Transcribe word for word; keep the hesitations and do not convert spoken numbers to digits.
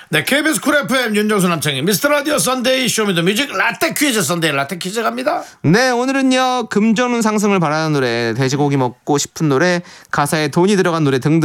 네, 케이비에스 쿨 에프엠 윤정수 남창희 미스터 라디오 썬데이 쇼미더뮤직 라떼 퀴즈 썬데이 라떼 퀴즈 갑니다. 네, 오늘은요 금전운 상승을 바라는 노래, 돼지고기 먹고 싶은 노래, 가사에 돈이 들어간 노래 등등